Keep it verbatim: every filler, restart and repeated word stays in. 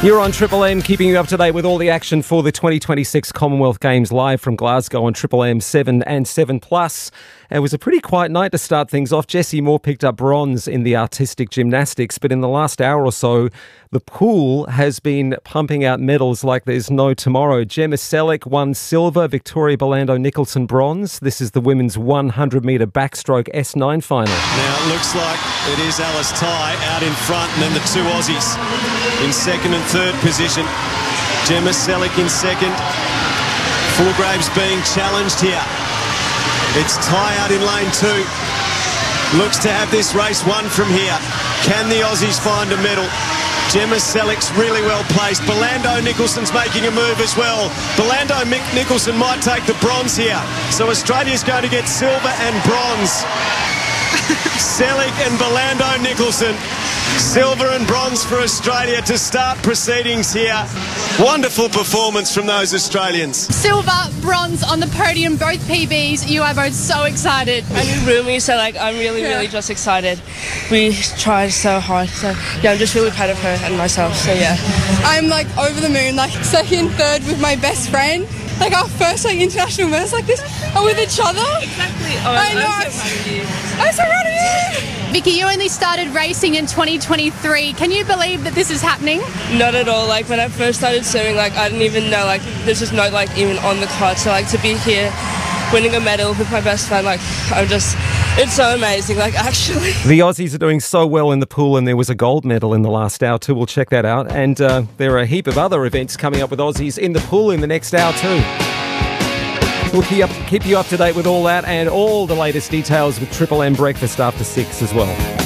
You're on Triple M, keeping you up to date with all the action for the twenty twenty-six Commonwealth Games live from Glasgow on Triple M seven and seven plus. It was a pretty quiet night to start things off. Jessie Moore picked up bronze in the artistic gymnastics, but in the last hour or so, the pool has been pumping out medals like there's no tomorrow. Gemma Selleck won silver, Victoria Belando Nicholson bronze. This is the women's one hundred metre backstroke S nine final. Now it looks like it is Alice Ty out in front, and then the two Aussies in second and third position. Gemma Selleck in second. Fulgraves being challenged here. It's Ty out in lane two. Looks to have this race won from here. Can the Aussies find a medal? Gemma Selleck's really well placed. Belando Nicholson's making a move as well. Belando Mick Nicholson might take the bronze here. So Australia's going to get silver and bronze. Selleck and Belando Nicholson. Silver and bronze for Australia to start proceedings here. Wonderful performance from those Australians. Silver, bronze on the podium, both P Bs. You are both so excited. And Rumi, so like I'm really, really just excited. We tried so hard, so yeah, I'm just really proud of her and myself. So yeah, I'm like over the moon, like second, third with my best friend. Like our first like international medals like this, and with each other. Exactly. Oh, I I'm, know. I'm so proud of you. I'm so proud of you. Vicky, you only started racing in twenty twenty-three. Can you believe that this is happening? Not at all. Like when I first started swimming, like I didn't even know like this is not like even on the card. So like to be here, winning a medal with my best friend, like I'm just, it's so amazing. Like actually, the Aussies are doing so well in the pool, and there was a gold medal in the last hour too. We'll check that out. And uh, there are a heap of other events coming up with Aussies in the pool in the next hour too. We'll keep, up, keep you up to date with all that and all the latest details with Triple M Breakfast after six as well.